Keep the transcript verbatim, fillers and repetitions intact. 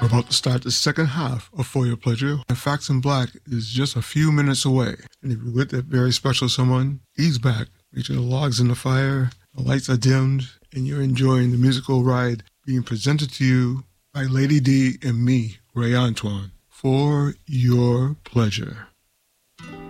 We're about to start the second half of For Your Pleasure, and Facts in Black is just a few minutes away. And if you're with that very special someone, he's back, reaching the logs in the fire, the lights are dimmed, and you're enjoying the musical ride being presented to you by Lady D and me, Ray Antoine. For Your Pleasure.